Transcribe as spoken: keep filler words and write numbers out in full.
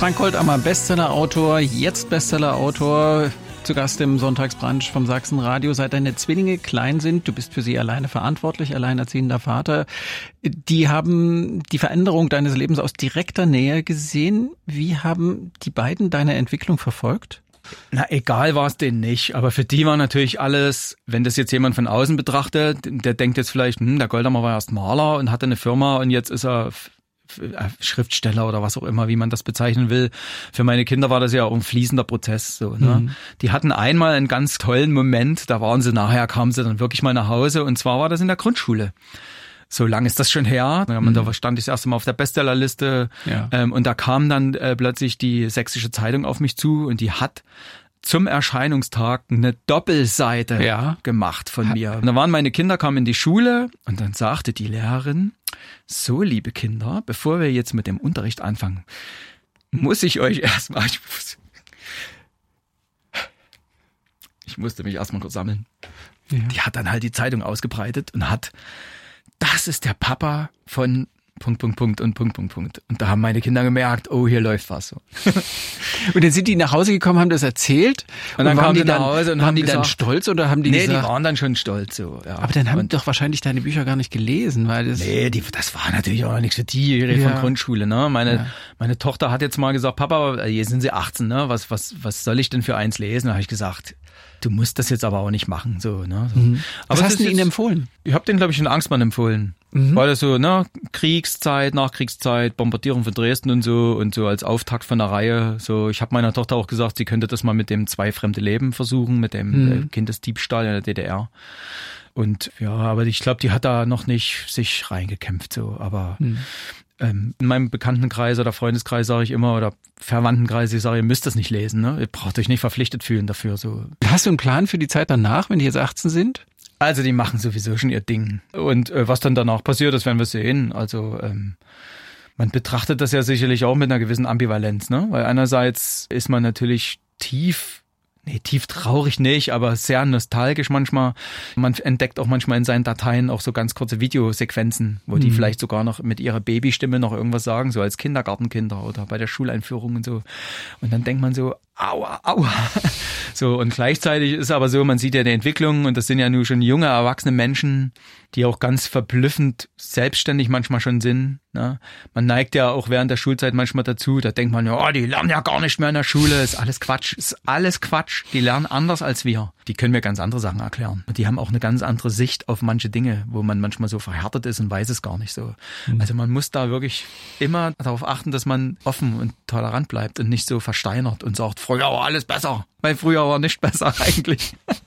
Frank Goldammer, Bestsellerautor, jetzt Bestsellerautor, zu Gast im Sonntagsbrunch vom Sachsenradio. Seit deine Zwillinge klein sind, du bist für sie alleine verantwortlich, alleinerziehender Vater, die haben die Veränderung deines Lebens aus direkter Nähe gesehen. Wie haben die beiden deine Entwicklung verfolgt? Na, egal war es denen nicht, aber für die war natürlich alles, wenn das jetzt jemand von außen betrachtet, der denkt jetzt vielleicht, hm, der Goldammer war erst Maler und hatte eine Firma und jetzt ist er Schriftsteller oder was auch immer, wie man das bezeichnen will. Für meine Kinder war das ja auch ein fließender Prozess. So, ne? Mhm. Die hatten einmal einen ganz tollen Moment, da waren sie nachher, kamen sie dann wirklich mal nach Hause und zwar war das in der Grundschule. So lange ist das schon her. Mhm. Da stand ich das erste Mal auf der Bestsellerliste ja. ähm, und da kam dann äh, plötzlich die Sächsische Zeitung auf mich zu und die hat zum Erscheinungstag eine Doppelseite ja. gemacht von mir. Und da waren meine Kinder, kamen in die Schule und dann sagte die Lehrerin, so liebe Kinder, bevor wir jetzt mit dem Unterricht anfangen, muss ich euch erstmal, ich, muss, ich musste mich erstmal kurz sammeln. Ja. Die hat dann halt die Zeitung ausgebreitet und hat, das ist der Papa von Punkt, Punkt, Punkt und Punkt, Punkt, Punkt. Und da haben meine Kinder gemerkt, oh, hier läuft was so. Und dann sind die nach Hause gekommen, haben das erzählt? Und dann und kamen die dann, nach Hause und waren haben die gesagt, dann stolz oder haben die nee, gesagt? die waren dann schon stolz so. Ja. Aber dann haben und, die doch wahrscheinlich deine Bücher gar nicht gelesen, weil das... Nee, die, das war natürlich auch nichts für die, ich rede ja. von Grundschule, ne? Meine, ja. meine Tochter hat jetzt mal gesagt, Papa, jetzt sind sie achtzehn, ne? Was, was, was soll ich denn für eins lesen? Da habe ich gesagt, du musst das jetzt aber auch nicht machen, so, ne? So. Mhm. Aber was hast du ihnen empfohlen? Ich habe den, glaube ich, in Angstmann empfohlen. Mhm. Weil das so, ne, Kriegszeit, Nachkriegszeit, Bombardierung von Dresden und so und so als Auftakt von einer Reihe. So, ich habe meiner Tochter auch gesagt, sie könnte das mal mit dem Zwei fremde Leben versuchen, mit dem mhm. äh, Kindesdiebstahl in der D D R. Und ja, aber ich glaube, die hat da noch nicht sich reingekämpft, so. Aber mhm. ähm, in meinem Bekanntenkreis oder Freundeskreis sage ich immer oder Verwandtenkreis, ich sage, ihr müsst das nicht lesen, ne? Ihr braucht euch nicht verpflichtet fühlen dafür. So. Hast du einen Plan für die Zeit danach, wenn die jetzt achtzehn sind? Also die machen sowieso schon ihr Ding. Und äh, was dann danach passiert, das werden wir sehen. Also ähm, man betrachtet das ja sicherlich auch mit einer gewissen Ambivalenz, ne? Weil einerseits ist man natürlich tief, nee, tief traurig nicht, aber sehr nostalgisch manchmal. Man entdeckt auch manchmal in seinen Dateien auch so ganz kurze Videosequenzen, wo mhm. die vielleicht sogar noch mit ihrer Babystimme noch irgendwas sagen, so als Kindergartenkinder oder bei der Schuleinführung und so. Und dann denkt man so, aua, aua. So, und gleichzeitig ist aber so, man sieht ja die Entwicklung und das sind ja nun schon junge, erwachsene Menschen, die auch ganz verblüffend selbstständig manchmal schon sind. Ne? Man neigt ja auch während der Schulzeit manchmal dazu, da denkt man ja, oh, die lernen ja gar nicht mehr in der Schule, ist alles Quatsch, ist alles Quatsch. Die lernen anders als wir. Die können mir ganz andere Sachen erklären. Und die haben auch eine ganz andere Sicht auf manche Dinge, wo man manchmal so verhärtet ist und weiß es gar nicht so. Mhm. Also man muss da wirklich immer darauf achten, dass man offen und tolerant bleibt und nicht so versteinert und sagt, früher war alles besser. Weil früher war nicht besser eigentlich.